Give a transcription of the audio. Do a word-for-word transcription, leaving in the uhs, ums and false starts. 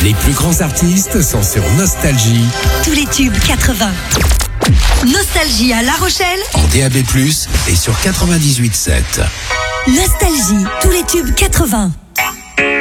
Les plus grands artistes sont sur Nostalgie. Tous les tubes quatre-vingts. Nostalgie à La Rochelle. En D A B plus, et sur quatre-vingt-dix-huit sept. Nostalgie, tous les tubes quatre-vingts.